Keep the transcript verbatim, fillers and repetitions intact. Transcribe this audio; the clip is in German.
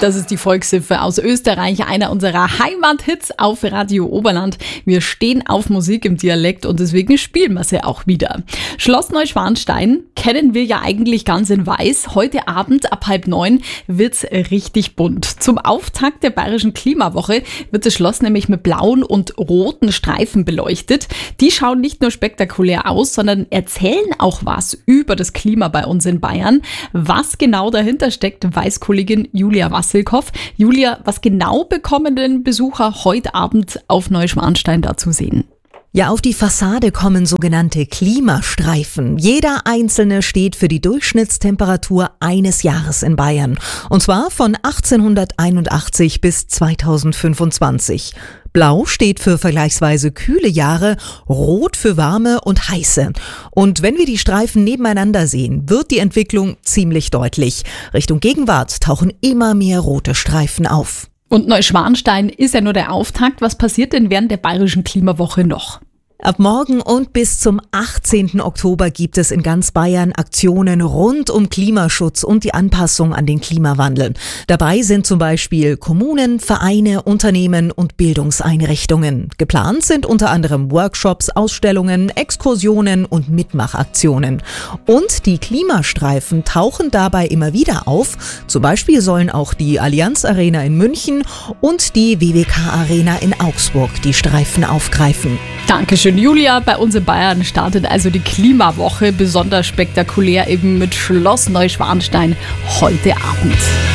Das ist die Volkshilfe aus Österreich, einer unserer Heimathits auf Radio Oberland. Wir stehen auf Musik im Dialekt und deswegen spielen wir sie auch wieder. Schloss Neuschwanstein kennen wir ja eigentlich ganz in weiß. Heute Abend ab halb neun wird's richtig bunt. Zum Auftakt der Bayerischen Klimawoche wird das Schloss nämlich mit blauen und roten Streifen beleuchtet. Die schauen nicht nur spektakulär aus, sondern erzählen auch was über das Klima bei uns in Bayern. Was genau dahinter steckt, weiß Kollegin Julia Wassilkow. Julia, was genau bekommen denn Besucher heute Abend auf Neuschwanstein da zu sehen? Ja, auf die Fassade kommen sogenannte Klimastreifen. Jeder einzelne steht für die Durchschnittstemperatur eines Jahres in Bayern. Und zwar von achtzehnhunderteinundachtzig bis zweitausendfünfundzwanzig. Blau steht für vergleichsweise kühle Jahre, rot für warme und heiße. Und wenn wir die Streifen nebeneinander sehen, wird die Entwicklung ziemlich deutlich. Richtung Gegenwart tauchen immer mehr rote Streifen auf. Und Neuschwanstein ist ja nur der Auftakt. Was passiert denn während der Bayerischen Klimawoche noch? Ab morgen und bis zum achtzehnten Oktober gibt es in ganz Bayern Aktionen rund um Klimaschutz und die Anpassung an den Klimawandel. Dabei sind zum Beispiel Kommunen, Vereine, Unternehmen und Bildungseinrichtungen. Geplant sind unter anderem Workshops, Ausstellungen, Exkursionen und Mitmachaktionen. Und die Klimastreifen tauchen dabei immer wieder auf. Zum Beispiel sollen auch die Allianz Arena in München und die W W K Arena in Augsburg die Streifen aufgreifen. Dankeschön, Julia. Bei uns in Bayern startet also die Klimawoche besonders spektakulär eben mit Schloss Neuschwanstein heute Abend.